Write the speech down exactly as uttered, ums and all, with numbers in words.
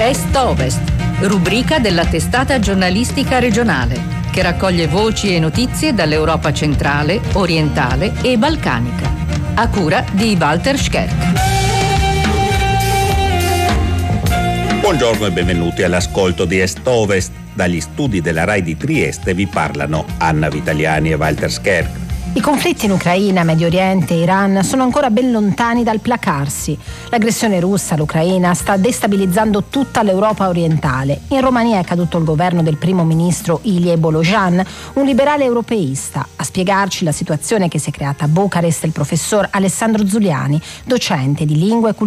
Est-Ovest, rubrica della testata giornalistica regionale, che raccoglie voci e notizie dall'Europa centrale, orientale e balcanica. A cura di Walter Scherk. Buongiorno e benvenuti all'ascolto di Est-Ovest. Dagli studi della RAI di Trieste vi parlano Anna Vitaliani e Walter Scherk. I conflitti in Ucraina, Medio Oriente e Iran sono ancora ben lontani dal placarsi. L'aggressione russa all'Ucraina sta destabilizzando tutta l'Europa orientale. In Romania è caduto il governo del primo ministro Ilie Bolojan, un liberale europeista. A spiegarci la situazione che si è creata a Bucarest il professor Alessandro Zuliani, docente di lingua e cultura